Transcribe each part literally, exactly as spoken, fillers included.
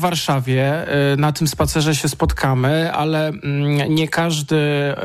Warszawie na tym spacerze się spotkamy, ale nie każdy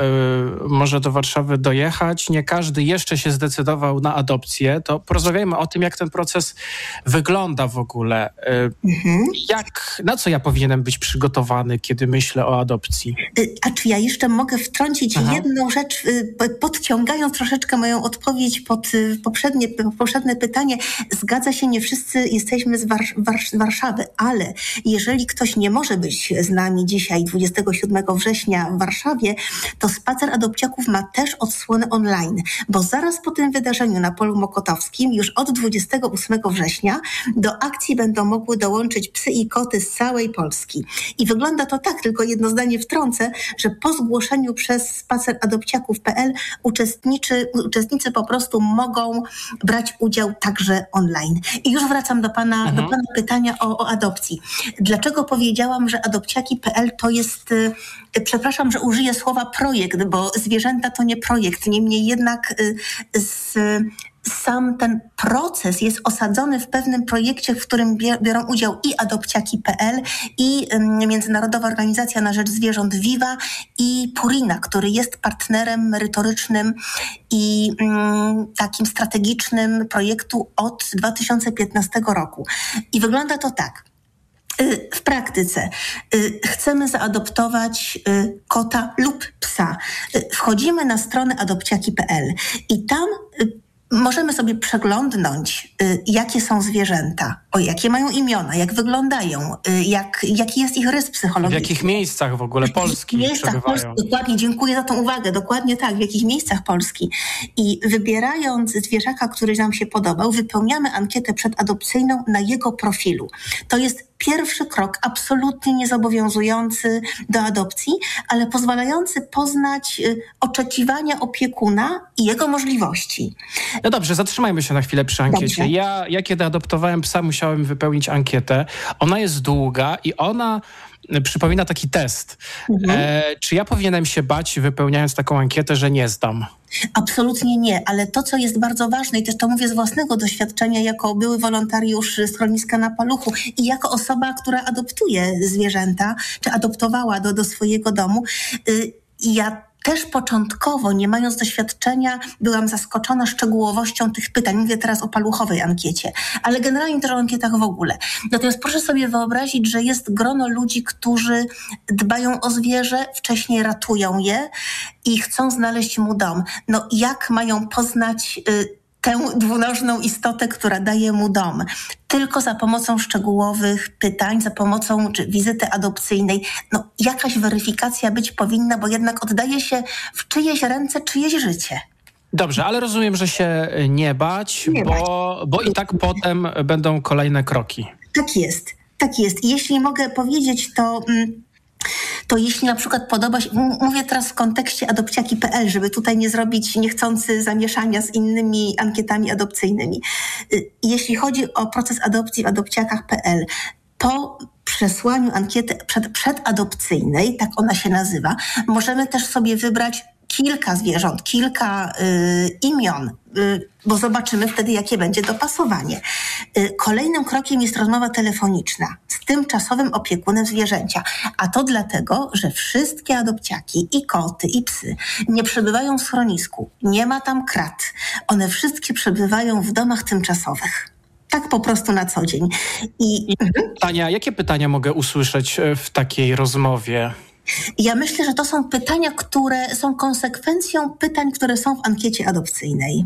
może do Warszawy dojechać, nie każdy jeszcze się zdecydował na adopcję. To porozmawiajmy o tym, jak ten proces wygląda w ogóle. Mhm. Jak, na co ja powinienem być przygotowany, kiedy myślę o adopcji? A czy ja jeszcze mogę wtrącić Aha. jedną rzecz, podciągając troszeczkę moją odpowiedź pod poprzednie, poprzednie pytanie. Zgadza się, nie wszyscy jesteśmy z Wars- Wars- Warszawy, ale jeżeli ktoś nie może być z nami dzisiaj, dwudziestego siódmego września w Warszawie, to spacer adopciaków ma też odsłonę online, bo zaraz po tym wydarzeniu na Polu Mokotowskim, już od dwudziestego ósmego września, do akcji będą mogły dołączyć psy i koty z całej Polski. I wygląda to tak, tylko jedno zdanie wtrącę, że po zgłoszeniu przez spacer adopciaków kropka p l uczestniczy, uczestnicy po prostu mogą brać udział także online. I już wracam do pana, mhm. do pana pytania o, o adopcji. Dlaczego powiedziałam, że adopciaki kropka p l to jest, y, przepraszam, że użyję słowa projekt, bo zwierzęta to nie projekt, niemniej jednak y, z sam ten proces jest osadzony w pewnym projekcie, w którym biorą udział i adopciaki kropka p l, i Międzynarodowa Organizacja na Rzecz Zwierząt Viva, i Purina, który jest partnerem merytorycznym i mm, takim strategicznym projektu od dwa tysiące piętnastego roku. I wygląda to tak. W praktyce chcemy zaadoptować kota lub psa. Wchodzimy na stronę adopciaki kropka p l i tam możemy sobie przeglądnąć, y, jakie są zwierzęta, o jakie mają imiona, jak wyglądają, y, jak, jaki jest ich rys psychologiczny. W jakich miejscach w ogóle Polski w miejscach przebywają. Polski, dokładnie, dziękuję za tą uwagę, dokładnie tak, w jakich miejscach Polski. I wybierając zwierzaka, który nam się podobał, wypełniamy ankietę przedadopcyjną na jego profilu. To jest pierwszy krok, absolutnie niezobowiązujący do adopcji, ale pozwalający poznać y, oczekiwania opiekuna i jego możliwości. No dobrze, zatrzymajmy się na chwilę przy ankiecie. Ja, ja kiedy adoptowałem psa, musiałem wypełnić ankietę. Ona jest długa i ona przypomina taki test. Mhm. E, czy ja powinienem się bać, wypełniając taką ankietę, że nie zdam? Absolutnie nie, ale to, co jest bardzo ważne, i też to mówię z własnego doświadczenia, jako były wolontariusz schroniska na Paluchu i jako osoba, która adoptuje zwierzęta, czy adoptowała do, do swojego domu, y, ja też początkowo, nie mając doświadczenia, byłam zaskoczona szczegółowością tych pytań. Mówię teraz o paluchowej ankiecie, ale generalnie też o ankietach w ogóle. Natomiast proszę sobie wyobrazić, że jest grono ludzi, którzy dbają o zwierzę, wcześniej ratują je i chcą znaleźć mu dom. No jak mają poznać y, tę dwunożną istotę, która daje mu dom? Tylko za pomocą szczegółowych pytań, za pomocą czy wizyty adopcyjnej. No jakaś weryfikacja być powinna, bo jednak oddaje się w czyjeś ręce czyjeś życie. Dobrze, ale rozumiem, że się nie bać, nie bo, bać. bo i tak potem będą kolejne kroki. Tak jest, tak jest. I jeśli mogę powiedzieć, to... Mm, to jeśli na przykład podoba się, mówię teraz w kontekście adopciaki kropka p l, żeby tutaj nie zrobić niechcący zamieszania z innymi ankietami adopcyjnymi. Jeśli chodzi o proces adopcji w adopciakach kropka p l, po przesłaniu ankiety przed, przedadopcyjnej, tak ona się nazywa, możemy też sobie wybrać kilka zwierząt, kilka y, imion, y, bo zobaczymy wtedy, jakie będzie dopasowanie. Y, kolejnym krokiem jest rozmowa telefoniczna z tymczasowym opiekunem zwierzęcia, a to dlatego, że wszystkie adopciaki, i koty, i psy nie przebywają w schronisku, nie ma tam krat. One wszystkie przebywają w domach tymczasowych. Tak po prostu na co dzień. I, I pytania, jakie pytania mogę usłyszeć w takiej rozmowie? Ja myślę, że to są pytania, które są konsekwencją pytań, które są w ankiecie adopcyjnej.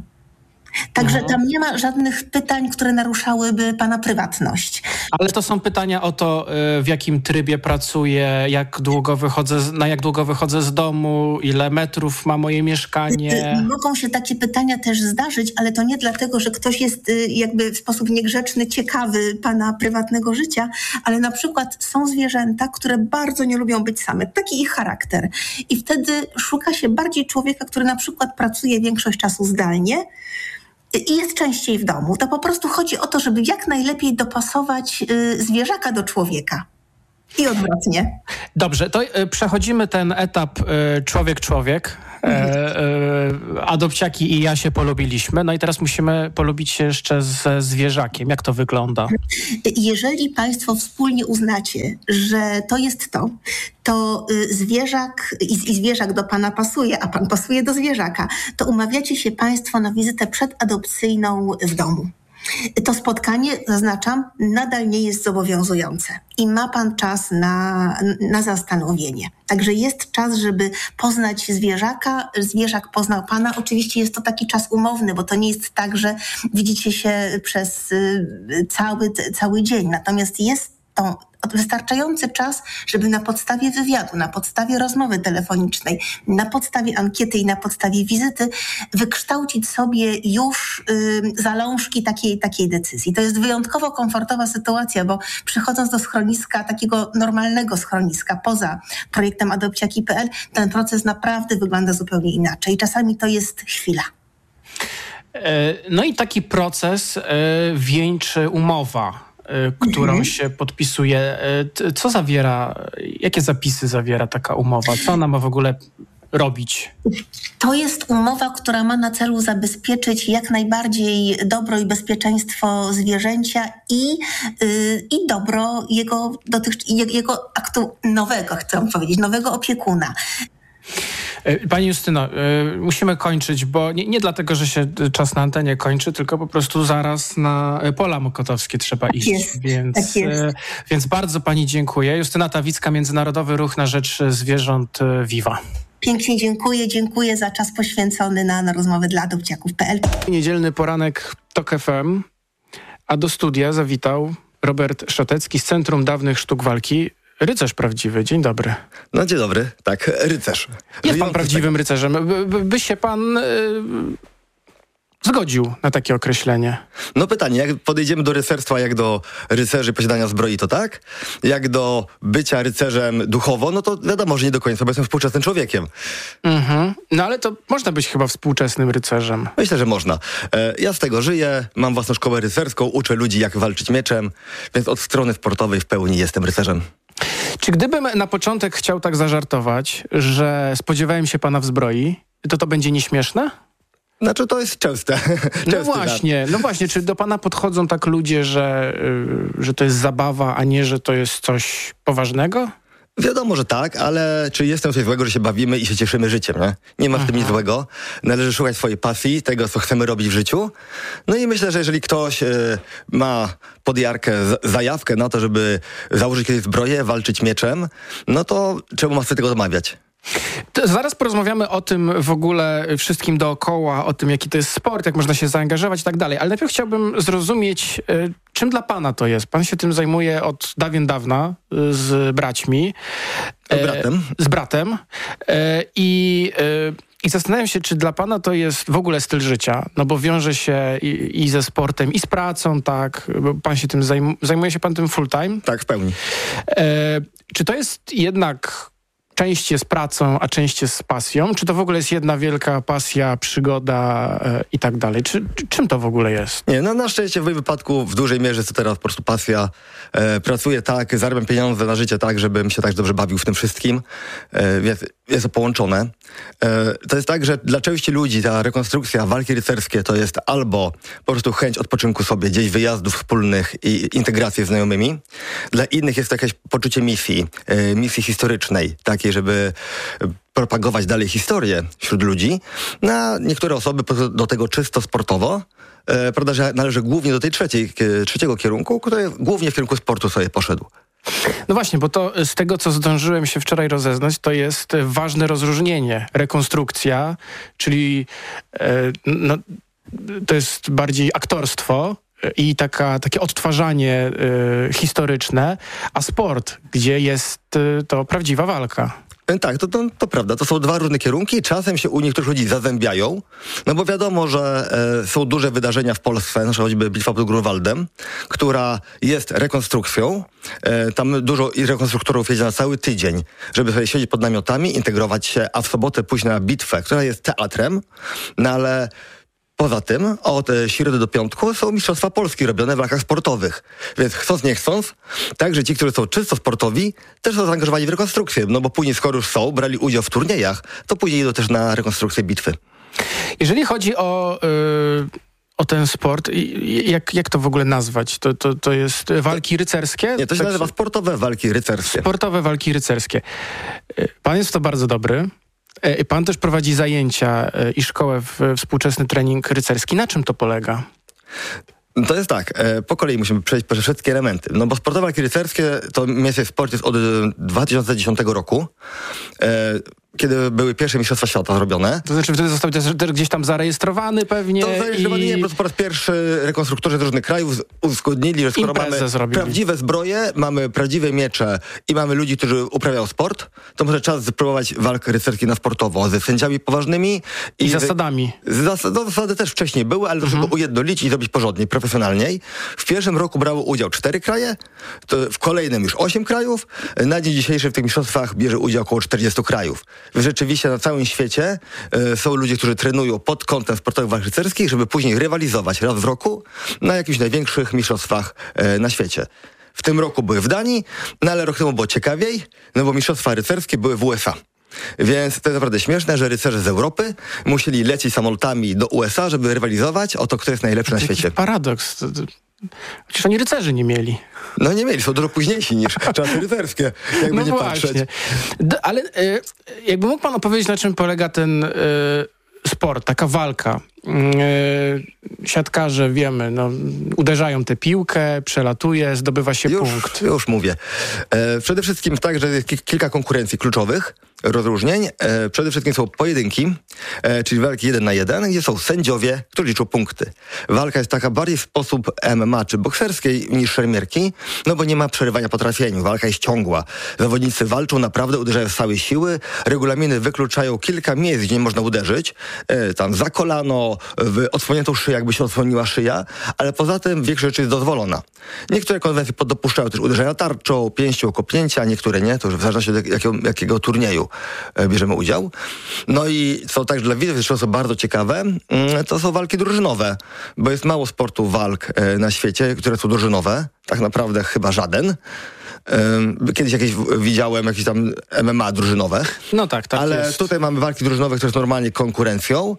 Także no. Tam nie ma żadnych pytań, które naruszałyby pana prywatność. Ale to są pytania o to, w jakim trybie pracuję, jak długo wychodzę, na jak długo wychodzę z domu, ile metrów ma moje mieszkanie. Mogą się takie pytania też zdarzyć, ale to nie dlatego, że ktoś jest jakby w sposób niegrzeczny, ciekawy pana prywatnego życia, ale na przykład są zwierzęta, które bardzo nie lubią być same. Taki ich charakter. I wtedy szuka się bardziej człowieka, który na przykład pracuje większość czasu zdalnie i jest częściej w domu. To po prostu chodzi o to, żeby jak najlepiej dopasować y, zwierzaka do człowieka. I odwrotnie. Dobrze, to y, przechodzimy ten etap y, człowiek-człowiek. E, e, adopciaki i ja się polubiliśmy, no i teraz musimy polubić się jeszcze ze zwierzakiem. Jak to wygląda? Jeżeli państwo wspólnie uznacie, że to jest to, to zwierzak i, i zwierzak do pana pasuje, a pan pasuje do zwierzaka, to umawiacie się państwo na wizytę przedadopcyjną w domu. To spotkanie, zaznaczam, nadal nie jest zobowiązujące i ma pan czas na, na zastanowienie. Także jest czas, żeby poznać zwierzaka, zwierzak poznał pana. Oczywiście jest to taki czas umowny, bo to nie jest tak, że widzicie się przez cały, cały dzień. Natomiast jest to wystarczający czas, żeby na podstawie wywiadu, na podstawie rozmowy telefonicznej, na podstawie ankiety i na podstawie wizyty wykształcić sobie już y, zalążki takiej, takiej decyzji. To jest wyjątkowo komfortowa sytuacja, bo przychodząc do schroniska, takiego normalnego schroniska, poza projektem adopciaki kropka pe el, ten proces naprawdę wygląda zupełnie inaczej. Czasami to jest chwila. No i taki proces wieńczy umowa, którą mhm. się podpisuje. Co zawiera, jakie zapisy zawiera taka umowa? Co ona ma w ogóle robić? To jest umowa, która ma na celu zabezpieczyć jak najbardziej dobro i bezpieczeństwo zwierzęcia i, yy, i dobro jego, dotycz, jego aktu nowego, chcę powiedzieć, nowego opiekuna. Pani Justyno, musimy kończyć, bo nie, nie dlatego, że się czas na antenie kończy, tylko po prostu zaraz na pola mokotowskie trzeba iść. Jest, więc, tak jest. więc bardzo pani dziękuję. Justyna Tawicka, Międzynarodowy Ruch na Rzecz Zwierząt Viva. Pięknie dziękuję, dziękuję za czas poświęcony na, na rozmowy dla adopciaków kropka pe el. Niedzielny poranek Tok F M, a do studia zawitał Robert Szotecki z Centrum Dawnych Sztuk Walki. Rycerz prawdziwy, dzień dobry. No dzień dobry, tak, rycerz. Jest Żyjący pan prawdziwym tak... rycerzem. By, by, by się pan y, zgodził na takie określenie? No pytanie, jak podejdziemy do rycerstwa jak do rycerzy posiadania zbroi, to tak? Jak do bycia rycerzem duchowo, no to wiadomo, że nie do końca, bo jestem współczesnym człowiekiem. Mhm. No ale to można być chyba współczesnym rycerzem. Myślę, że można. E, ja z tego żyję, mam własną szkołę rycerską, uczę ludzi, jak walczyć mieczem, więc od strony sportowej w pełni jestem rycerzem. Czy gdybym na początek chciał tak zażartować, że spodziewałem się pana w zbroi, to to będzie nieśmieszne? Znaczy to jest częste. No właśnie, no właśnie, czy do pana podchodzą tak ludzie, że, yy, że to jest zabawa, a nie, że to jest coś poważnego? Wiadomo, że tak, ale czy jestem coś złego, że się bawimy i się cieszymy życiem, nie? Nie ma w tym nic złego. Należy szukać swojej pasji, tego, co chcemy robić w życiu. No i myślę, że jeżeli ktoś y, ma podjarkę, z, zajawkę na to, żeby założyć kiedyś zbroję, walczyć mieczem, no to czemu ma sobie tego odmawiać? To zaraz porozmawiamy o tym w ogóle wszystkim dookoła, o tym, jaki to jest sport, jak można się zaangażować i tak dalej. Ale najpierw chciałbym zrozumieć, y, czym dla pana to jest. Pan się tym zajmuje od dawien dawna y, z braćmi. Z bratem. Y, z bratem. Y, I... Y, I zastanawiam się, czy dla pana to jest w ogóle styl życia, no bo wiąże się i, i ze sportem, i z pracą, tak? Bo pan się tym zajmuje, zajmuje się pan tym full time? Tak, w pełni. E, czy to jest jednak część jest pracą, a część jest pasją? Czy to w ogóle jest jedna wielka pasja, przygoda e, i tak dalej? Czy, czy, czym to w ogóle jest? Nie, no na szczęście w moim wypadku w dużej mierze jest to teraz po prostu pasja. E, pracuję tak, zarabiam pieniądze na życie tak, żebym się tak dobrze bawił w tym wszystkim. E, jest, jest to połączone. E, to jest tak, że dla części ludzi ta rekonstrukcja, walki rycerskie to jest albo po prostu chęć odpoczynku sobie, gdzieś wyjazdów wspólnych i integracji z znajomymi. Dla innych jest to jakieś poczucie misji, e, misji historycznej, takiej, żeby propagować dalej historię wśród ludzi. Na niektóre osoby do tego czysto sportowo, e, prawda, że należy głównie do tej trzeciej, trzeciego kierunku, który głównie w kierunku sportu sobie poszedł. No właśnie, bo to z tego, co zdążyłem się wczoraj rozeznać, to jest ważne rozróżnienie. Rekonstrukcja, czyli e, no, to jest bardziej aktorstwo i taka, takie odtwarzanie y, historyczne, a sport, gdzie jest y, to prawdziwa walka. Tak, to, to, to prawda. To są dwa różne kierunki. Czasem się u niektórych ludzi zazębiają, no bo wiadomo, że e, są duże wydarzenia w Polsce, na przykład choćby Bitwa pod Grunwaldem, która jest rekonstrukcją. E, tam dużo rekonstruktorów jedzie na cały tydzień, żeby sobie siedzieć pod namiotami, integrować się, a w sobotę pójść na bitwę, która jest teatrem, no ale Poza tym od środy do piątku są mistrzostwa Polski robione w walkach sportowych. Więc chcąc nie chcąc, także ci, którzy są czysto sportowi, też są zaangażowani w rekonstrukcję. No bo później, skoro już są, brali udział w turniejach, to później idą też na rekonstrukcję bitwy. Jeżeli chodzi o... Yy... O ten sport, jak, jak to w ogóle nazwać? To, to, to jest walki rycerskie? Nie, to się tak nazywa sportowe walki rycerskie. Sportowe walki rycerskie. Pan jest w to bardzo dobry. Pan też prowadzi zajęcia i szkołę w współczesny trening rycerski. Na czym to polega? To jest tak, po kolei musimy przejść przez wszystkie elementy. No bo sportowe walki rycerskie to miejsce w sporcie jest od dwa tysiące dziesiątego roku. Kiedy były pierwsze mistrzostwa świata zrobione. To znaczy wtedy został też, też gdzieś tam zarejestrowany pewnie? To zarejestrowany i... nie, po prostu po raz pierwszy rekonstruktorzy z różnych krajów uzgodnili, że skoro Imprezę mamy zrobili. prawdziwe zbroje, mamy prawdziwe miecze i mamy ludzi, którzy uprawiają sport, to może czas spróbować walk rycerskich na sportowo ze sędziami poważnymi. I, I zasadami. Zas no, zasady też wcześniej były, ale mhm. żeby ujednolicić i zrobić porządniej, profesjonalniej. W pierwszym roku brało udział cztery kraje, to w kolejnym już osiem krajów. Na dzień dzisiejszy w tych mistrzostwach bierze udział około czterdziestu krajów. Rzeczywiście na całym świecie y, są ludzie, którzy trenują pod kątem sportowych walk rycerskich, żeby później rywalizować raz w roku na jakichś największych mistrzostwach y, na świecie. W tym roku były w Danii, no ale rok temu było ciekawiej, no bo mistrzostwa rycerskie były w U S A. Więc to jest naprawdę śmieszne, że rycerze z Europy musieli lecieć samolotami do U S A, żeby rywalizować o to, kto jest najlepszy to na świecie. Paradoks. To, to... Przecież oni rycerzy nie mieli. No nie mieli, są dużo późniejsi niż czasy rycerskie, jakby no nie właśnie. patrzeć. D- ale y, jakby mógł pan opowiedzieć, na czym polega ten y, sport, taka walka. Y, siatkarze, wiemy, no, uderzają tę piłkę, przelatuje, zdobywa się już, punkt. Już mówię. E, przede wszystkim tak, że jest kilka konkurencji kluczowych, rozróżnień. E, przede wszystkim są pojedynki, e, czyli walki jeden na jeden, gdzie są sędziowie, którzy liczą punkty. Walka jest taka bardziej w sposób M M A czy bokserskiej niż szermierki, no bo nie ma przerywania po trafieniu. Walka jest ciągła. Zawodnicy walczą, naprawdę uderzają z całej siły. Regulaminy wykluczają kilka miejsc, gdzie nie można uderzyć. E, tam za kolano, w odsłoniętą szyję, jakby się odsłoniła szyja, ale poza tym większość rzeczy jest dozwolona. Niektóre konwencje dopuszczają też uderzenia tarczą, pięścią, kopnięcia, niektóre nie, to już w zależności od jakiego, jakiego turnieju bierzemy udział. No i co także dla widzów jeszcze są bardzo ciekawe, to są walki drużynowe, bo jest mało sportu walk na świecie, które są drużynowe, tak naprawdę chyba żaden. Kiedyś jakieś widziałem jakieś tam M M A drużynowe. No tak, tak ale jest. Tutaj mamy walki drużynowe, które są normalnie konkurencją.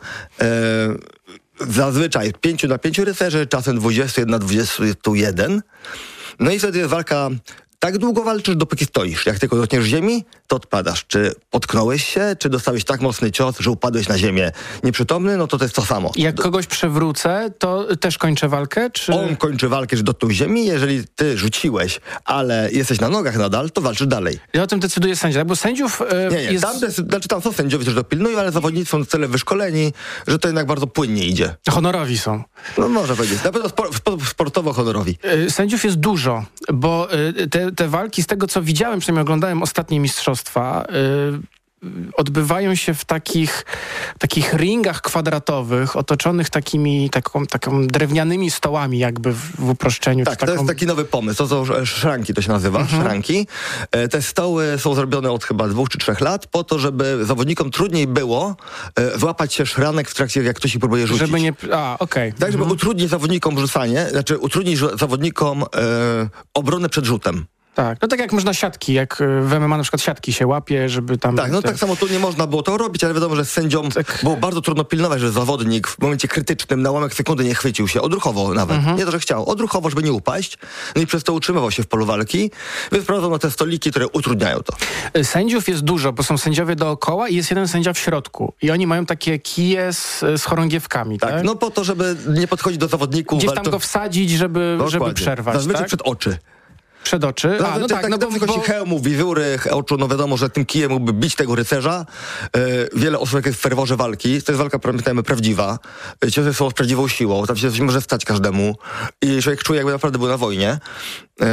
Zazwyczaj pięciu na pięciu rycerzy, czasem dwudziestu jeden na dwudziestu jeden. No i wtedy jest walka. Tak długo walczysz, dopóki stoisz. Jak tylko dotkniesz ziemi, to odpadasz. Czy potknąłeś się, czy dostałeś tak mocny cios, że upadłeś na ziemię nieprzytomny, no to to jest to samo. Jak kogoś przewrócę, to też kończę walkę? Czy... On kończy walkę, że dotknął ziemi. Jeżeli ty rzuciłeś, ale jesteś na nogach nadal, to walczysz dalej. I o tym decyduje sędzia, bo sędziów yy, nie, nie. jest... Tam, znaczy, tam są sędziowie, którzy dopilnują, ale zawodnicy są na tyle wyszkoleni, że to jednak bardzo płynnie idzie. Honorowi są. No może powiedzieć. Na pewno spor, sportowo honorowi. Yy, sędziów jest dużo, bo yy, te, te walki, z tego co widziałem, przynajmniej oglądałem ostatnie mistrzostwa, yy, odbywają się w takich, takich ringach kwadratowych, otoczonych takimi taką, taką drewnianymi stołami jakby w, w uproszczeniu. Tak, taką... to jest taki nowy pomysł. To są szranki, to się nazywa, mhm. szranki. E, te stoły są zrobione od chyba dwóch czy trzech lat po to, żeby zawodnikom trudniej było e, złapać się szranek w trakcie, jak ktoś ich próbuje rzucić. Żeby nie... A, okej. Okay. Tak, żeby mhm. utrudnić zawodnikom rzucanie, znaczy utrudnić zawodnikom e, obronę przed rzutem. Tak, no tak jak można siatki, jak w M M A na przykład siatki się łapie, żeby tam... Tak, no te... tak samo tu nie można było to robić, ale wiadomo, że sędziom tak. było bardzo trudno pilnować, że zawodnik w momencie krytycznym na ułamek sekundy nie chwycił się, odruchowo nawet, mhm. nie to, że chciał, odruchowo, żeby nie upaść, no i przez to utrzymywał się w polu walki, więc prowadzono te stoliki, które utrudniają to. Sędziów jest dużo, bo są sędziowie dookoła i jest jeden sędzia w środku i oni mają takie kije z, z chorągiewkami, tak? Tak, no po to, żeby nie podchodzić do zawodników. Gdzieś tam go wsadzić, żeby, żeby przerwać, zazwyczaj tak? przed oczy. Przed oczy? No, A, no tak, tak, no bo... bo... hełmu, wizury, oczu, no wiadomo, że tym kijem mógłby bić tego rycerza. E, wiele osób, jak jest w ferworze walki, to jest walka, pamiętajmy, prawdziwa. Ciosy są z prawdziwą siłą, tam się coś może stać każdemu. I człowiek czuje, jakby naprawdę był na wojnie, e,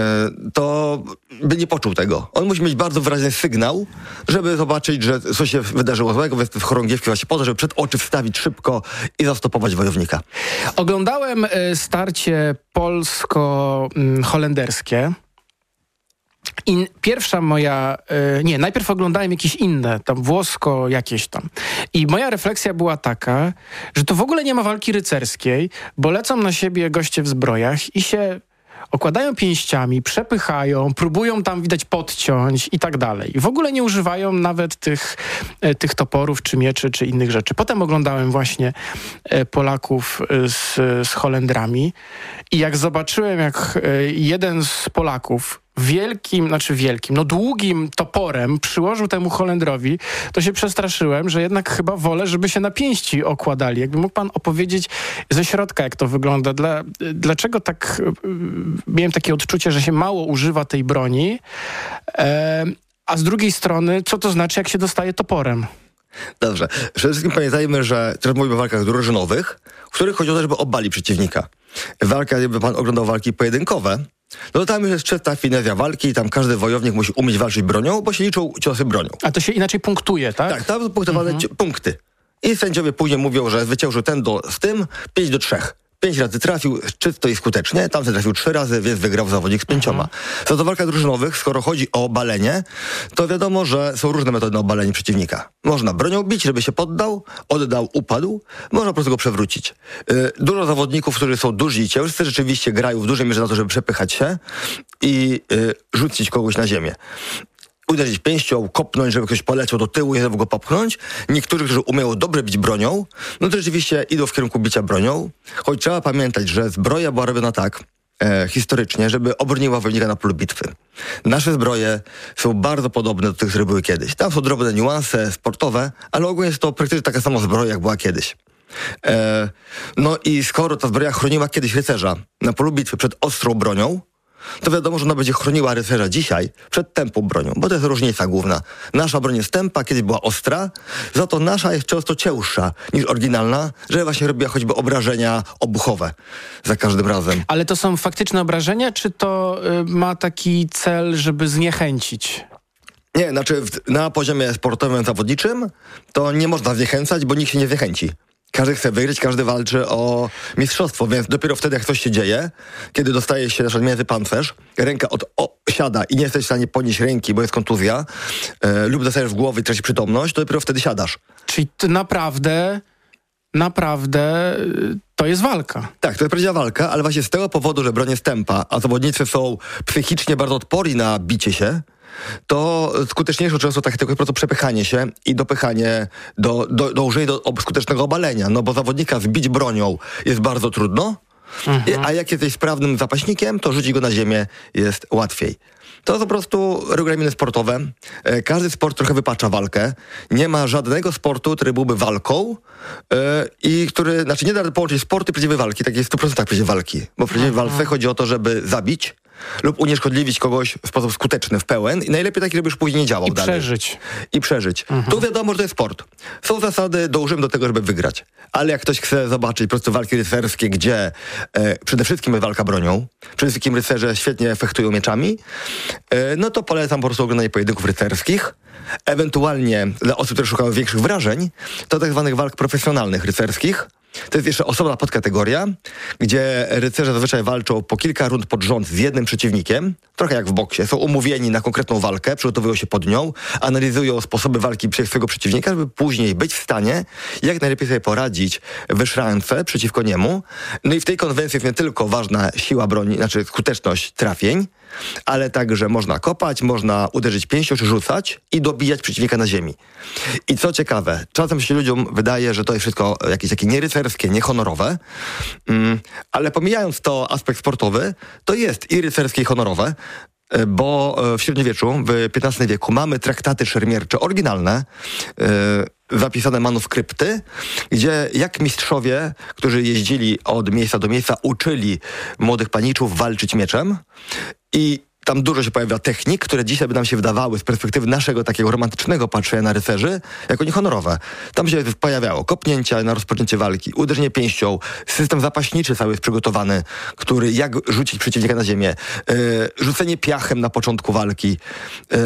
to by nie poczuł tego. On musi mieć bardzo wyraźny sygnał, żeby zobaczyć, że coś się wydarzyło złego, więc w chorągiewki właśnie po to, żeby przed oczy wstawić szybko i zastopować wojownika. Oglądałem starcie polsko-holenderskie. I pierwsza moja, y, nie, najpierw oglądałem jakieś inne, tam włosko jakieś tam. I moja refleksja była taka, że to w ogóle nie ma walki rycerskiej, bo lecą na siebie goście w zbrojach i się okładają pięściami, przepychają, próbują tam, widać, podciąć i tak dalej. I w ogóle nie używają nawet tych, e, tych toporów, czy mieczy, czy innych rzeczy. Potem oglądałem właśnie e, Polaków e, z, z Holendrami i jak zobaczyłem, jak e, jeden z Polaków wielkim, znaczy wielkim, no długim toporem przyłożył temu Holendrowi, to się przestraszyłem, że jednak chyba wolę, żeby się na pięści okładali. Jakby mógł pan opowiedzieć ze środka, jak to wygląda? Dla, dlaczego tak, miałem takie odczucie, że się mało używa tej broni, e, a z drugiej strony, co to znaczy, jak się dostaje toporem? Dobrze. Przede wszystkim pamiętajmy, że teraz mówimy o walkach drużynowych, w których chodzi o to, żeby obalić przeciwnika. Walka, jakby pan oglądał walki pojedynkowe, no to tam już jest czysta finezja walki, tam każdy wojownik musi umieć walczyć bronią, bo się liczą ciosy bronią. A to się inaczej punktuje, tak? Tak, tam są punktowane mhm. punkty. I sędziowie później mówią, że zwyciężył ten do, z tym pięć do trzech. Pięć razy trafił czysto i skutecznie, tamten trafił trzy razy, więc wygrał zawodnik z pięcioma. Mhm. Co do walk drużynowych, skoro chodzi o obalenie, to wiadomo, że są różne metody na obalenie przeciwnika. Można bronią bić, żeby się poddał, oddał, upadł, można po prostu go przewrócić. Yy, dużo zawodników, którzy są duży i ciężcy, rzeczywiście grają w dużej mierze na to, żeby przepychać się i yy, rzucić kogoś na ziemię. Uderzyć pięścią, kopnąć, żeby ktoś poleciał do tyłu i żeby go popchnąć. Niektórzy, którzy umieją dobrze bić bronią, no to rzeczywiście idą w kierunku bicia bronią. Choć trzeba pamiętać, że zbroja była robiona tak e, historycznie, żeby obroniła wojownika na polu bitwy. Nasze zbroje są bardzo podobne do tych, które były kiedyś. Tam są drobne niuanse sportowe, ale ogólnie jest to praktycznie taka sama zbroja, jak była kiedyś. E, no i skoro ta zbroja chroniła kiedyś rycerza na polu bitwy przed ostrą bronią, to wiadomo, że ona będzie chroniła rycerza dzisiaj przed tępą bronią, bo to jest różnica główna. Nasza broń jest tępa, kiedyś była ostra, za to nasza jest często cięższa niż oryginalna, żeby właśnie robiła choćby obrażenia obuchowe za każdym razem. Ale to są faktyczne obrażenia, czy to y, ma taki cel, żeby zniechęcić? Nie, znaczy w, na poziomie sportowym, zawodniczym to nie można zniechęcać, bo nikt się nie zniechęci. Każdy chce wygrać, każdy walczy o mistrzostwo, więc dopiero wtedy, jak coś się dzieje, kiedy dostaje się na przykład między pancerz, ręka od, o, siada i nie jesteś w stanie podnieść ręki, bo jest kontuzja, e, lub dostajesz w głowę i tracisz przytomność, to dopiero wtedy siadasz. Czyli ty naprawdę, naprawdę to jest walka. Tak, to jest prawdziwa walka, ale właśnie z tego powodu, że broń jest tępa, a zawodnicy są psychicznie bardzo odporni na bicie się, to skuteczniejsze często takie tylko po prostu przepychanie się i dopychanie, do, do, dążenie do skutecznego obalenia. No bo zawodnika zbić bronią jest bardzo trudno, mhm. a jak jesteś sprawnym zapaśnikiem, to rzucić go na ziemię jest łatwiej. To są po prostu regulaminy sportowe. Każdy sport trochę wypacza walkę. Nie ma żadnego sportu, który byłby walką yy, i który, znaczy nie da połączyć sporty i prawdziwej walki, takie w stu procentach prawdziwej walki. Bo w prawdziwej walce chodzi o to, żeby zabić lub unieszkodliwić kogoś w sposób skuteczny, w pełen i najlepiej taki, żeby już później nie działał I dalej. Przeżyć. I przeżyć. Mhm. Tu wiadomo, że to jest sport. Są zasady, dążymy do tego, żeby wygrać. Ale jak ktoś chce zobaczyć po prostu walki rycerskie, gdzie e, przede wszystkim jest walka bronią, przede wszystkim rycerze świetnie fechtują mieczami, e, no to polecam po prostu oglądanie pojedynków rycerskich. Ewentualnie dla osób, które szukają większych wrażeń, to tak zwanych walk profesjonalnych rycerskich. To jest jeszcze osobna podkategoria, gdzie rycerze zazwyczaj walczą po kilka rund pod rząd z jednym przeciwnikiem, trochę jak w boksie. Są umówieni na konkretną walkę, przygotowują się pod nią, analizują sposoby walki swojego przeciwnika, żeby później być w stanie jak najlepiej sobie poradzić w szrance przeciwko niemu. No i w tej konwencji jest nie tylko ważna siła broni, znaczy skuteczność trafień, ale także można kopać, można uderzyć pięścią czy rzucać i dobijać przeciwnika na ziemi. I co ciekawe, czasem się ludziom wydaje, że to jest wszystko jakieś takie nierycerskie, niehonorowe, mm, ale pomijając to aspekt sportowy, to jest i rycerskie, i honorowe, bo w średniowieczu, w piętnastym wieku mamy traktaty szermiercze oryginalne, yy, zapisane manuskrypty, gdzie jak mistrzowie, którzy jeździli od miejsca do miejsca, uczyli młodych paniczów walczyć mieczem i tam dużo się pojawia technik, które dzisiaj by nam się wydawały z perspektywy naszego takiego romantycznego patrzenia na rycerzy jako niehonorowe. Tam się pojawiało kopnięcia na rozpoczęcie walki, uderzenie pięścią, system zapaśniczy cały jest przygotowany, który jak rzucić przeciwnika na ziemię, yy, rzucenie piachem na początku walki, yy,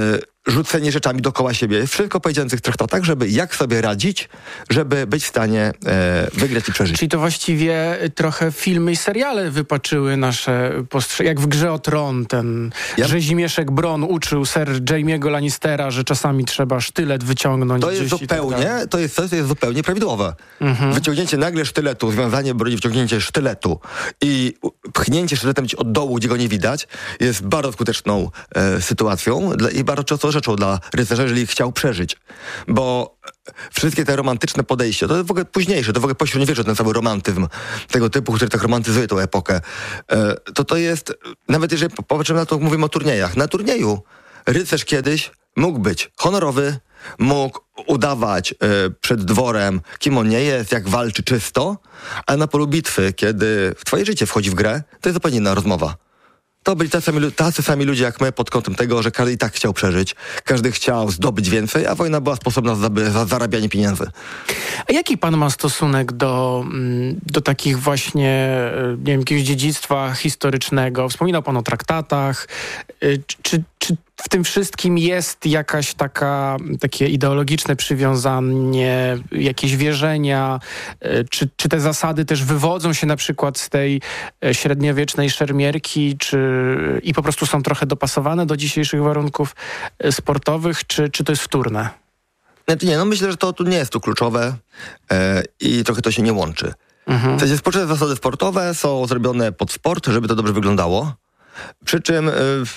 rzucenie rzeczami dookoła siebie. Jest wszystko powiedziane w tych traktatach, żeby jak sobie radzić, żeby być w stanie e, wygrać i przeżyć. Czyli to właściwie trochę filmy i seriale wypaczyły nasze postrzeganie. Jak w Grze o Tron, ten ja... Rzezimieszek Bron uczył Sir Jamie'ego Lannistera, że czasami trzeba sztylet wyciągnąć. To jest zupełnie, tak to jest, to jest zupełnie prawidłowe. Mhm. Wyciągnięcie nagle sztyletu, związanie broni, wyciągnięcie sztyletu i pchnięcie sztyletem od dołu, gdzie go nie widać, jest bardzo skuteczną e, sytuacją dla, i bardzo często rzeczą dla rycerza, jeżeli chciał przeżyć. Bo wszystkie te romantyczne podejścia, to jest w ogóle późniejsze, to w ogóle pośredniowiecze, ten cały romantyzm tego typu, który tak romantyzuje tą epokę, e, to to jest, nawet jeżeli popatrzymy na to, mówimy o turniejach. Na turnieju rycerz kiedyś mógł być honorowy, mógł udawać y, przed dworem, kim on nie jest, jak walczy czysto, a na polu bitwy, kiedy w twoje życie wchodzi w grę, to jest zupełnie inna rozmowa. To byli tacy sami, tacy sami ludzie jak my pod kątem tego, że każdy i tak chciał przeżyć, każdy chciał zdobyć więcej, a wojna była sposobna za, za zarabianie pieniędzy. A jaki pan ma stosunek do, do takich właśnie, nie wiem, jakiegoś dziedzictwa historycznego? Wspominał pan o traktatach. Czy, czy w tym wszystkim jest jakaś taka, takie ideologiczne przywiązanie, jakieś wierzenia? Czy, czy te zasady też wywodzą się na przykład z tej średniowiecznej szermierki, czy i po prostu są trochę dopasowane do dzisiejszych warunków sportowych, czy, czy to jest wtórne? Nie, no myślę, że to tu nie jest tu kluczowe e, i trochę to się nie łączy. Mhm. W sensie spoczynne zasady sportowe są zrobione pod sport, żeby to dobrze wyglądało. Przy czym, e,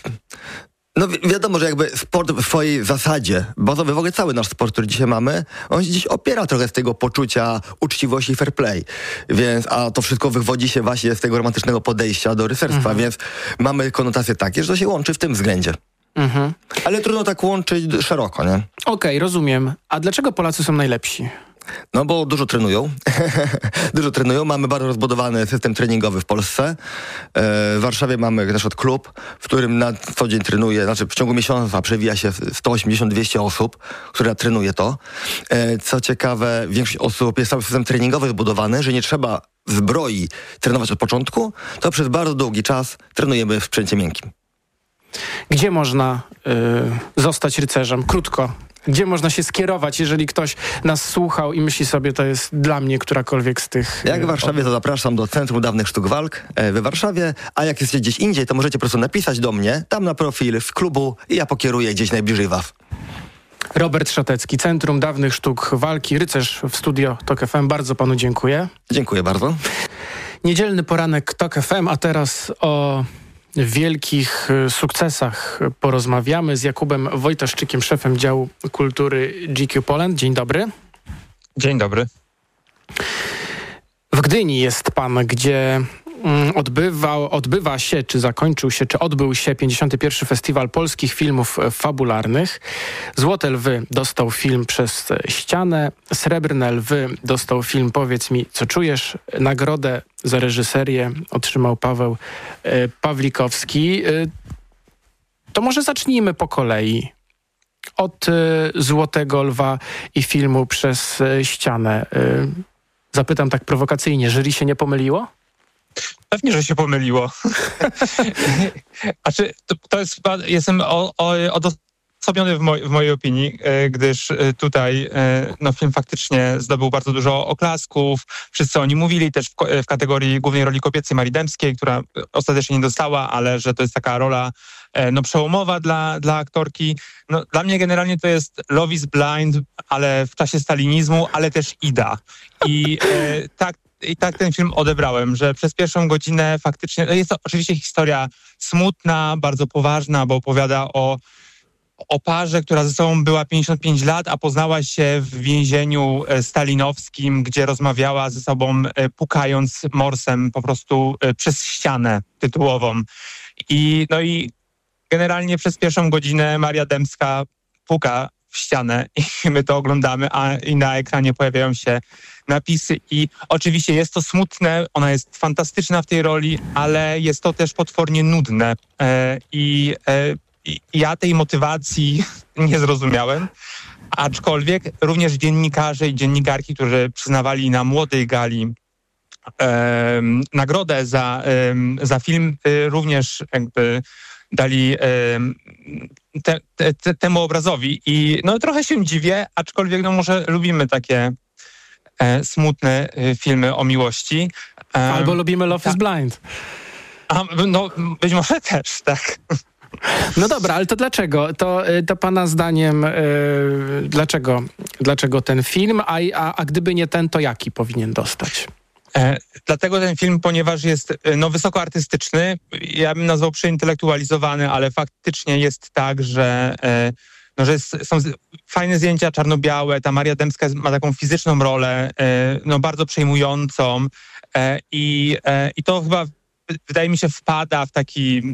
no wi- wiadomo, że jakby sport w swojej zasadzie, bazowy w ogóle cały nasz sport, który dzisiaj mamy, on się dziś opiera trochę z tego poczucia uczciwości i fair play. Więc, a to wszystko wywodzi się właśnie z tego romantycznego podejścia do rycerstwa, mhm. więc mamy konotacje takie, że to się łączy w tym względzie. Mhm. Ale trudno tak łączyć szeroko, nie? Okej, okay, rozumiem. A dlaczego Polacy są najlepsi? No bo dużo trenują. dużo trenują. Mamy bardzo rozbudowany system treningowy w Polsce. E, w Warszawie mamy na przykład klub, w którym na co dzień trenuje, znaczy w ciągu miesiąca przewija się sto osiemdziesiąt do dwieście osób, która trenuje to. E, co ciekawe, większość osób jest cały system treningowy zbudowany, że nie trzeba w zbroi trenować od początku, to przez bardzo długi czas trenujemy w sprzęcie miękkim. Gdzie można y, zostać rycerzem? Krótko. Gdzie można się skierować, jeżeli ktoś nas słuchał i myśli sobie, to jest dla mnie którakolwiek z tych... Jak w Warszawie, to zapraszam do Centrum Dawnych Sztuk Walk we Warszawie, a jak jesteście gdzieś indziej, to możecie po prostu napisać do mnie, tam na profil w klubu i ja pokieruję gdzieś najbliżej was. Robert Szatecki, Centrum Dawnych Sztuk Walki, rycerz w studio Tok F M. Bardzo panu dziękuję. Dziękuję bardzo. Niedzielny poranek Tok F M, a teraz o wielkich sukcesach porozmawiamy z Jakubem Wojtaszczykiem, szefem działu kultury G Q Poland. Dzień dobry. Dzień dobry. W Gdyni jest pan, gdzie odbywał, odbywa się, czy zakończył się, czy odbył się pięćdziesiąty pierwszy Festiwal Polskich Filmów Fabularnych. Złote Lwy dostał film Przez ścianę, Srebrne Lwy dostał film Powiedz mi, co czujesz. Nagrodę za reżyserię otrzymał Paweł e, Pawlikowski. E, to może zacznijmy po kolei. Od e, Złotego Lwa i filmu Przez ścianę. E, zapytam tak prowokacyjnie, jury się nie pomyliło? Pewnie, że się pomyliło. Znaczy, to, to jest, jestem o, o, odosobniony w, moj, w mojej opinii, gdyż tutaj no, film faktycznie zdobył bardzo dużo oklasków. Wszyscy o nim mówili też w, w kategorii głównej roli kobiecej Marii Dębskiej, która ostatecznie nie dostała, ale że to jest taka rola no, przełomowa dla, dla aktorki. No, dla mnie generalnie to jest Love is Blind, ale w czasie stalinizmu, ale też Ida. I e, tak I tak ten film odebrałem, że przez pierwszą godzinę faktycznie... Jest to oczywiście historia smutna, bardzo poważna, bo opowiada o, o parze, która ze sobą była pięćdziesiąt pięć lat, a poznała się w więzieniu stalinowskim, gdzie rozmawiała ze sobą, pukając morsem po prostu przez ścianę tytułową. I, no i generalnie przez pierwszą godzinę Maria Dębska puka w ścianę i my to oglądamy, a i na ekranie pojawiają się napisy i oczywiście jest to smutne, ona jest fantastyczna w tej roli, ale jest to też potwornie nudne e, i, e, i ja tej motywacji nie zrozumiałem, aczkolwiek również dziennikarze i dziennikarki, którzy przyznawali na Młodej Gali e, nagrodę za, e, za film, e, również jakby dali e, te, te, te, temu obrazowi i no trochę się dziwię, aczkolwiek no może lubimy takie e, smutne e, filmy o miłości. E, Albo lubimy Love ta, is Blind. A, no być może też, tak. No dobra, ale to dlaczego? To, to pana zdaniem yy, dlaczego, dlaczego ten film, a, a, a gdyby nie ten, to jaki powinien dostać? E, dlatego ten film, ponieważ jest no, wysoko artystyczny, ja bym nazwał przeintelektualizowany, ale faktycznie jest tak, że, e, no, że jest, są fajne zdjęcia czarno-białe, ta Maria Dębska ma taką fizyczną rolę, e, no, bardzo przejmującą e, i, e, i to chyba wydaje mi się wpada w taki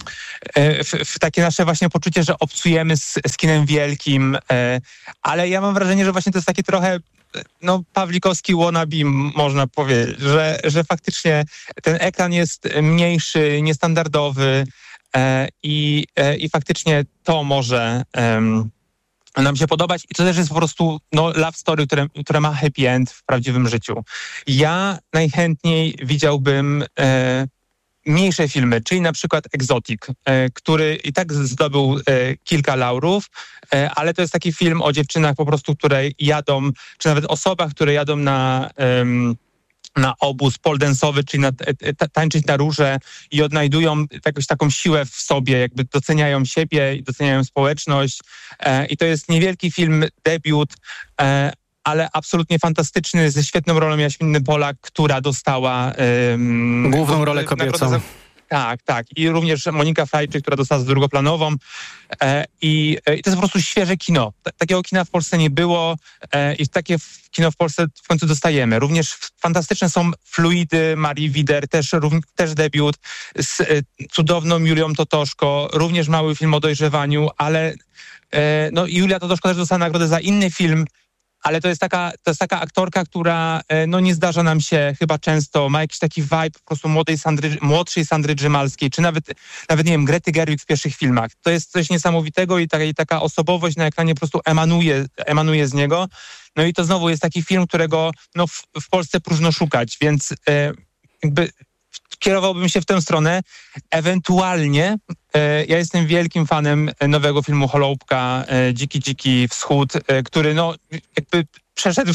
w, w takie nasze właśnie poczucie, że obcujemy z, z kinem wielkim, e, ale ja mam wrażenie, że właśnie to jest taki trochę no pawlikowski wannabe, można powiedzieć, że, że faktycznie ten ekran jest mniejszy, niestandardowy e, i, e, i faktycznie to może um, nam się podobać i to też jest po prostu no, love story, które, które ma happy end w prawdziwym życiu. Ja najchętniej widziałbym e, mniejsze filmy, czyli na przykład Exotic, e, który i tak zdobył e, kilka laurów, e, ale to jest taki film o dziewczynach po prostu, które jadą, czy nawet osobach, które jadą na, em, na obóz pole dance'owy, czyli na, ta, tańczyć na róże i odnajdują jakąś taką siłę w sobie, jakby doceniają siebie i doceniają społeczność. E, I to jest niewielki film, debiut, e, ale absolutnie fantastyczny, ze świetną rolą Jaśminy Polak, która dostała... Um, główną rolę kobiecą. Za... Tak, tak. I również Monika Frajczyk, która dostała za drugoplanową. E, i, e, I to jest po prostu świeże kino. T- takiego kina w Polsce nie było e, i takie kino w Polsce w końcu dostajemy. Również fantastyczne są Fluidy Marii Wider, też, rów, też debiut z e, cudowną Julią Totoszko, również mały film o dojrzewaniu, ale e, no, Julia Totoszko też dostała nagrodę za inny film, ale to jest taka, to jest taka aktorka, która no nie zdarza nam się chyba często, ma jakiś taki vibe po prostu młodej Sandry, młodszej Sandry Drzymalskiej, czy nawet, nawet nie wiem, Grety Gerwig w pierwszych filmach. To jest coś niesamowitego i taka, i taka osobowość na ekranie po prostu emanuje, emanuje z niego. No i to znowu jest taki film, którego no w, w Polsce próżno szukać, więc e, jakby kierowałbym się w tę stronę. Ewentualnie e, ja jestem wielkim fanem nowego filmu Holoubka, e, Dziki Dziki Wschód, e, który no jakby przeszedł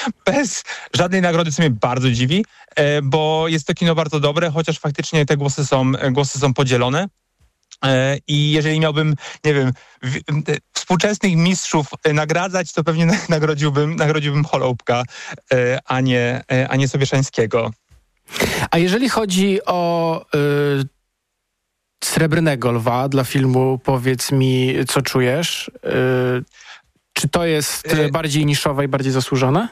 bez żadnej nagrody, co mnie bardzo dziwi, e, bo jest to kino bardzo dobre, chociaż faktycznie te głosy są, głosy są podzielone. E, I jeżeli miałbym, nie wiem, w, współczesnych mistrzów nagradzać, to pewnie nagrodziłbym, nagrodziłbym Holoubka, e, a nie, e, a nie Sobieszańskiego. A jeżeli chodzi o y, Srebrnego Lwa dla filmu Powiedz mi, co czujesz, y, czy to jest y, bardziej niszowe i bardziej zasłużone?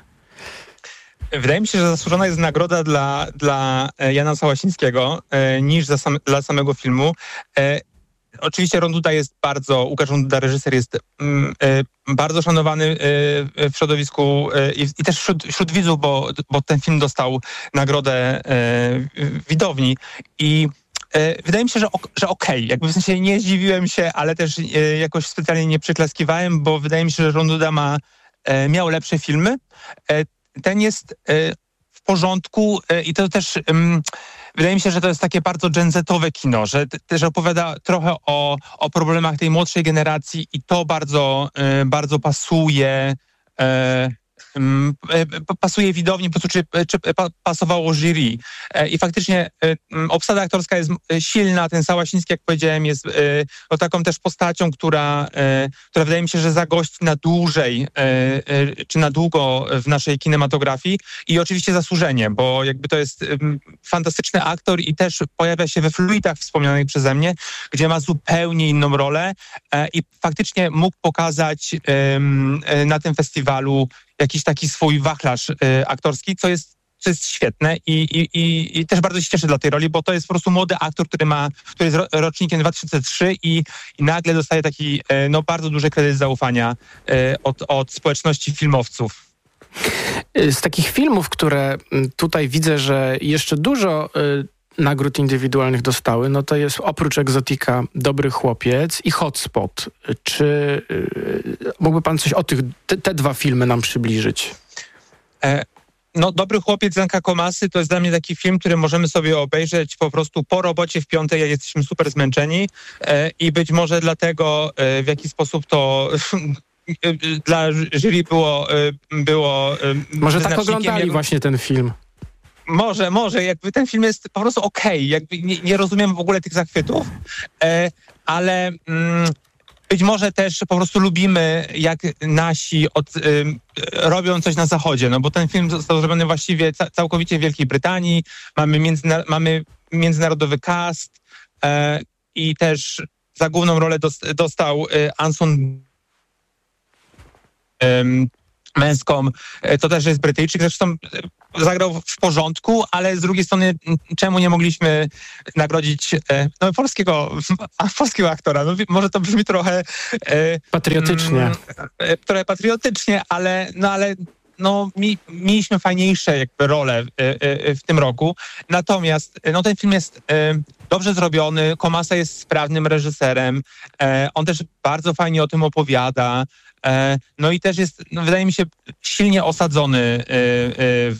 Wydaje mi się, że zasłużona jest nagroda dla, dla Jana Sałasińskiego y, niż za sam, dla samego filmu. Y, Oczywiście Ronduda jest bardzo, Łukasz Ronduda, reżyser, jest mm, y, bardzo szanowany y, w środowisku y, i też wśród, wśród widzów, bo, bo ten film dostał nagrodę y, widowni i y, wydaje mi się, że, że okej, okay. Jakby w sensie nie zdziwiłem się, ale też y, jakoś specjalnie nie przyklaskiwałem, bo wydaje mi się, że Ronduda ma, y, miał lepsze filmy. Y, ten jest y, w porządku y, i to też... Y, Wydaje mi się, że to jest takie bardzo gen-zetowe kino, że też opowiada trochę o, o problemach tej młodszej generacji i to bardzo, y, bardzo pasuje, y, y, pasuje widowni, po prostu czy, czy pasowało jury. Y, I faktycznie y, obsada aktorska jest silna, ten Sałasiński, jak powiedziałem, jest y, no, taką też postacią, która, y, która wydaje mi się, że zagości na dłużej, y, y, czy na długo w naszej kinematografii i oczywiście zasłużenie, bo jakby to jest y, fantastyczny aktor i też pojawia się we Fluidach wspomnianych przeze mnie, gdzie ma zupełnie inną rolę y, i faktycznie mógł pokazać y, y, na tym festiwalu jakiś taki swój wachlarz y, aktorski, co jest, co jest świetne i, i, i, i też bardzo się cieszę dla tej roli, bo to jest po prostu młody aktor, który ma, który jest ro, rocznikiem dwa tysiące trzeci i, i nagle dostaje taki y, no, bardzo duży kredyt zaufania y, od, od społeczności filmowców. Z takich filmów, które tutaj widzę, że jeszcze dużo y, nagród indywidualnych dostały, no to jest oprócz Egzotika Dobry Chłopiec i Hotspot. Czy y, mógłby pan coś o tych, te, te dwa filmy nam przybliżyć? E, no, Dobry chłopiec Zenka Komasy to jest dla mnie taki film, który możemy sobie obejrzeć po prostu po robocie w piątek, jak jesteśmy super zmęczeni e, i być może dlatego e, w jaki sposób to dla jury było... było może tak oglądali jak... właśnie ten film. Może, może. Jakby ten film jest po prostu okej. Okay. Jakby nie, nie rozumiem w ogóle tych zachwytów, e, ale mm, być może też po prostu lubimy, jak nasi od, y, robią coś na zachodzie, no bo ten film został zrobiony właściwie ca- całkowicie w Wielkiej Brytanii. Mamy, międzyna- mamy międzynarodowy cast e, i też za główną rolę dost- dostał y, Anson y, męską, to też jest Brytyjczyk, zresztą zagrał w porządku, ale z drugiej strony czemu nie mogliśmy nagrodzić no, polskiego, polskiego aktora? No, może to brzmi trochę... Patriotycznie. E, trochę patriotycznie, ale no ale no, mi, mieliśmy fajniejsze jakby role e, e, w tym roku. Natomiast no, ten film jest e, dobrze zrobiony, Komasa jest sprawnym reżyserem, e, on też bardzo fajnie o tym opowiada. No i też jest, no wydaje mi się, silnie osadzony w,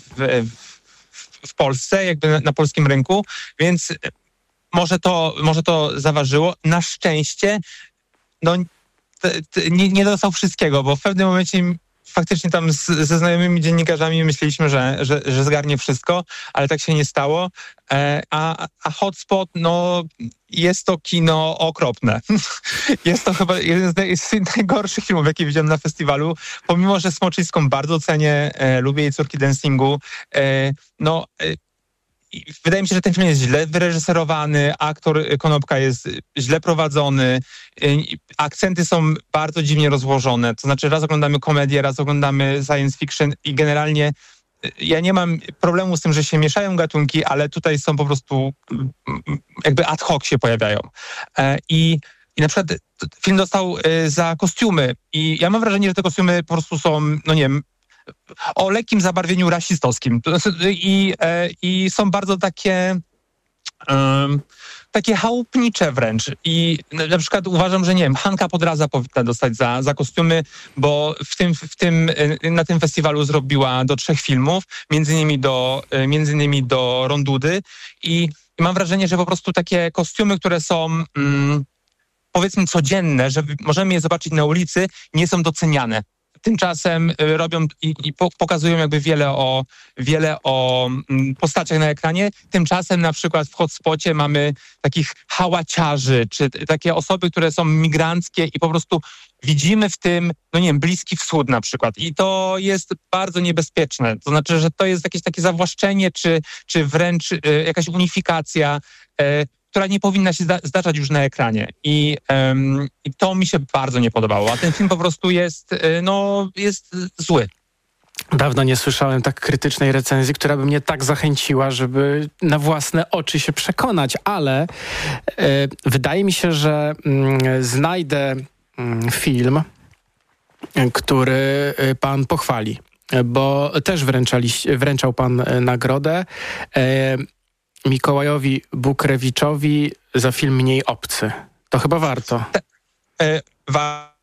w, w Polsce, jakby na, na polskim rynku, więc może to, może to zaważyło. Na szczęście no, t, t, nie, nie dostał wszystkiego, bo w pewnym momencie faktycznie tam z, ze znajomymi dziennikarzami myśleliśmy, że, że, że zgarnie wszystko, ale tak się nie stało. E, a, a Hotspot, no jest to kino okropne. Jest to chyba jeden z najgorszych filmów, jakie widziałem na festiwalu. Pomimo, że Smoczyńską bardzo cenię, e, lubię jej Córki dancingu, e, no... E, wydaje mi się, że ten film jest źle wyreżyserowany, aktor Konopka jest źle prowadzony, akcenty są bardzo dziwnie rozłożone. To znaczy raz oglądamy komedię, raz oglądamy science fiction i generalnie ja nie mam problemu z tym, że się mieszają gatunki, ale tutaj są po prostu jakby ad hoc się pojawiają. I, i na przykład film dostał za kostiumy i ja mam wrażenie, że te kostiumy po prostu są, no nie wiem, o lekkim zabarwieniu rasistowskim i, i są bardzo takie um, takie chałupnicze wręcz i na przykład uważam, że nie wiem, Hanka Podradza powinna dostać za, za kostiumy, bo w tym, w tym, na tym festiwalu zrobiła do trzech filmów, między innymi do, między innymi do Rondudy i, i mam wrażenie, że po prostu takie kostiumy, które są um, powiedzmy codzienne, że możemy je zobaczyć na ulicy, nie są doceniane. Tymczasem robią i, i pokazują jakby wiele o, wiele o postaciach na ekranie. Tymczasem na przykład w Hotspocie mamy takich hałaciarzy, czy takie osoby, które są migranckie i po prostu widzimy w tym, no nie wiem, Bliski Wschód na przykład. I to jest bardzo niebezpieczne. To znaczy, że to jest jakieś takie zawłaszczenie, czy, czy wręcz y, jakaś unifikacja, y, która nie powinna się zda- zdarzać już na ekranie. I, ym, I to mi się bardzo nie podobało. A ten film po prostu jest, y, no, jest zły. Dawno nie słyszałem tak krytycznej recenzji, która by mnie tak zachęciła, żeby na własne oczy się przekonać, ale y, wydaje mi się, że y, znajdę y, film, y, który y, pan pochwali, bo też wręczali, wręczał pan y, nagrodę y, Mikołajowi Bukrewiczowi za film Mniej obcy. To chyba warto. E, wa-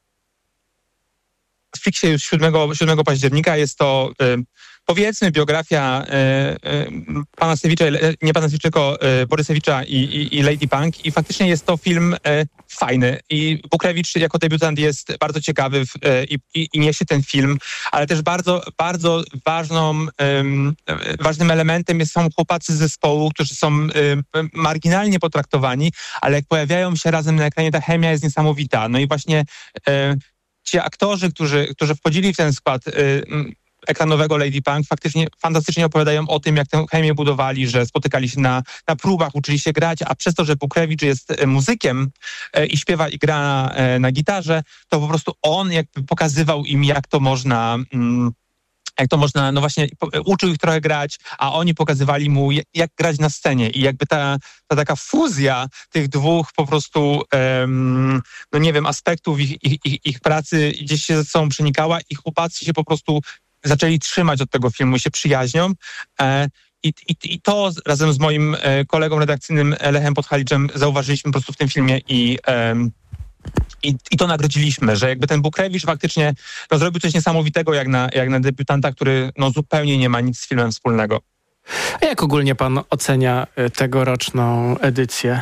w Fixie już siódmego października jest to e, powiedzmy biografia e, e, pana Sewicza, nie pana Sewicza, tylko e, Borysewicza i, i, i Lady Punk i faktycznie jest to film e, fajny i Bukrewicz jako debiutant jest bardzo ciekawy w, e, i, i niesie ten film, ale też bardzo, bardzo ważną, e, ważnym elementem jest, są chłopacy z zespołu, którzy są e, marginalnie potraktowani, ale jak pojawiają się razem na ekranie, ta chemia jest niesamowita. No i właśnie e, ci aktorzy, którzy, którzy wchodzili w ten skład e, ekranowego Lady Punk, faktycznie fantastycznie opowiadają o tym, jak tę chemię budowali, że spotykali się na, na próbach, uczyli się grać, a przez to, że Bukrewicz jest muzykiem e, i śpiewa i gra na, e, na gitarze, to po prostu on jakby pokazywał im, jak to można... Mm, jak to można, no właśnie uczył ich trochę grać, a oni pokazywali mu, jak grać na scenie i jakby ta, ta taka fuzja tych dwóch po prostu, um, no nie wiem, aspektów ich, ich, ich, ich pracy gdzieś się ze sobą przenikała i chłopacy się po prostu zaczęli trzymać od tego filmu, się przyjaźnią. E, i, i, I to razem z moim kolegą redakcyjnym Lechem Podhaliczem zauważyliśmy po prostu w tym filmie i, um, I, I to nagrodziliśmy, że jakby ten Bukrewicz faktycznie no, zrobił coś niesamowitego jak na, jak na debiutanta, który no, zupełnie nie ma nic z filmem wspólnego. A jak ogólnie pan ocenia tegoroczną edycję?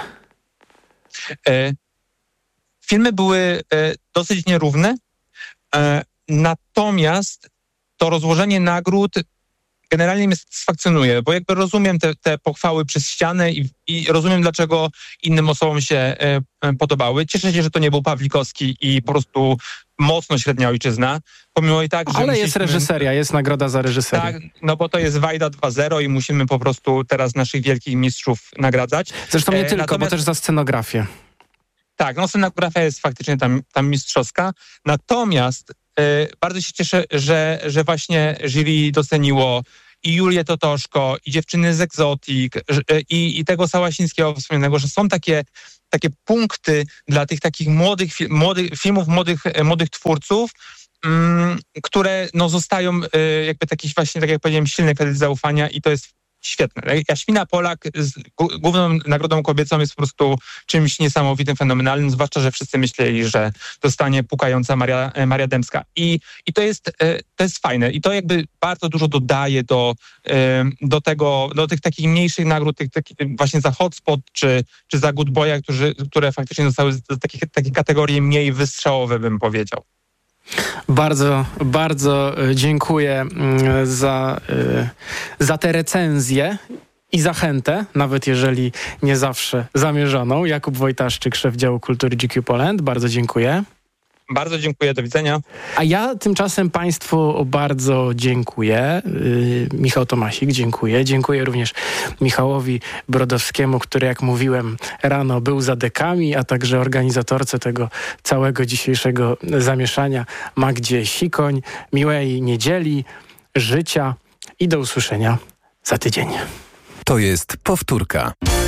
E, filmy były e, dosyć nierówne, e, natomiast to rozłożenie nagród generalnie mnie satysfakcjonuje, bo jakby rozumiem te, te pochwały przez ścianę i, i rozumiem, dlaczego innym osobom się e, podobały. Cieszę się, że to nie był Pawlikowski i po prostu mocno średnia ojczyzna. Pomimo i tak, że Ale musieliśmy... jest reżyseria, jest nagroda za reżyserię. Tak, no bo to jest Wajda dwa zero i musimy po prostu teraz naszych wielkich mistrzów nagradzać. Zresztą nie e, tylko, natomiast... bo też za scenografię. Tak, no scenografia jest faktycznie tam, tam mistrzowska. Natomiast e, bardzo się cieszę, że, że właśnie jury doceniło i Julię Totoszko, i dziewczyny z Exotic, i, i tego Sałasińskiego wspomnianego, że są takie, takie punkty dla tych takich młodych, fil, młodych filmów, młodych, młodych twórców, mm, które no, zostają y, jakby taki właśnie, tak jak powiedziałem, silny kredyt zaufania i to jest świetne. Jaśmina Polak z główną nagrodą kobiecą jest po prostu czymś niesamowitym, fenomenalnym, zwłaszcza, że wszyscy myśleli, że dostanie pukająca Maria, Maria Dębska. I, i to, jest, to jest fajne. I to jakby bardzo dużo dodaje do, do tego, do tych takich mniejszych nagród, tych, takich właśnie za Hotspot czy, czy za Good Boya, którzy, które faktycznie zostały do takich, takie kategorie mniej wystrzałowe, bym powiedział. Bardzo, bardzo dziękuję za, za tę recenzję i zachętę, nawet jeżeli nie zawsze zamierzoną. Jakub Wojtaszczyk, szef działu kultury G Q Poland. Bardzo dziękuję. Bardzo dziękuję, do widzenia. A ja tymczasem Państwu bardzo dziękuję. Yy, Michał Tomasik, dziękuję. Dziękuję również Michałowi Brodowskiemu, który, jak mówiłem rano, był za dekami, a także organizatorce tego całego dzisiejszego zamieszania, Magdzie Sikoń. Miłej niedzieli, życia i do usłyszenia za tydzień. To jest Powtórka.